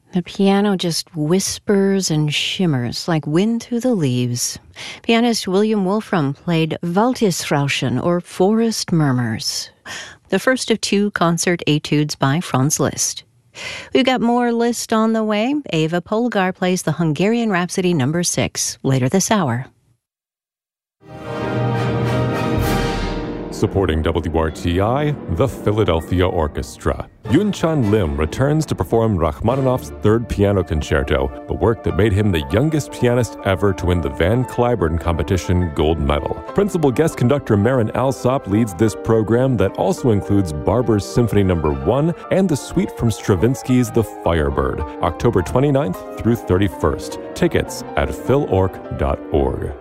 The piano just whispers and shimmers like wind through the leaves. Pianist William Wolfram played Waldesrauschen, or Forest Murmurs, the first of two concert etudes by Franz Liszt. We've got more Liszt on the way. Eva Polgar plays the Hungarian Rhapsody No. 6 later this hour. Supporting WRTI, the Philadelphia Orchestra. Yunchan Lim returns to perform Rachmaninoff's Third Piano Concerto, the work that made him the youngest pianist ever to win the Van Cliburn Competition gold medal. Principal guest conductor Marin Alsop leads this program that also includes Barber's Symphony No. 1 and the suite from Stravinsky's The Firebird, October 29th through 31st. Tickets at philorc.org.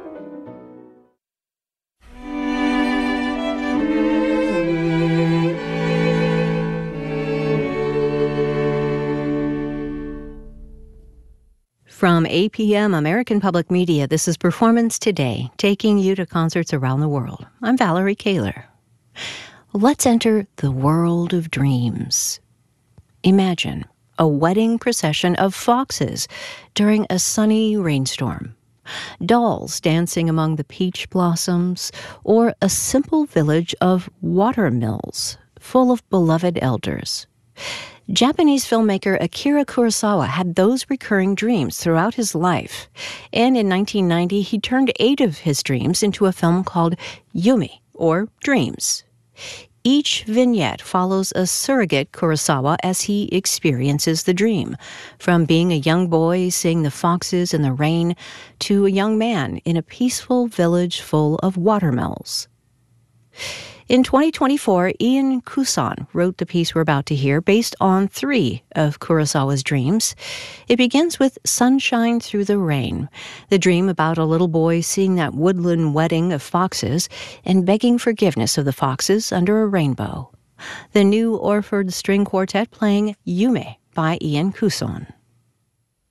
From APM American Public Media, this is Performance Today, taking you to concerts around the world. I'm Valerie Kaler. Let's enter the world of dreams. Imagine a wedding procession of foxes during a sunny rainstorm, dolls dancing among the peach blossoms, or a simple village of water mills full of beloved elders. Japanese filmmaker Akira Kurosawa had those recurring dreams throughout his life, and in 1990 he turned 8 of his dreams into a film called Yumi, or Dreams. Each vignette follows a surrogate Kurosawa as he experiences the dream, from being a young boy seeing the foxes in the rain to a young man in a peaceful village full of watermills. In 2024, Ian Couson wrote the piece we're about to hear based on 3 of Kurosawa's dreams. It begins with Sunshine Through the Rain, the dream about a little boy seeing that woodland wedding of foxes and begging forgiveness of the foxes under a rainbow. The New Orford String Quartet playing Yume by Ian Couson.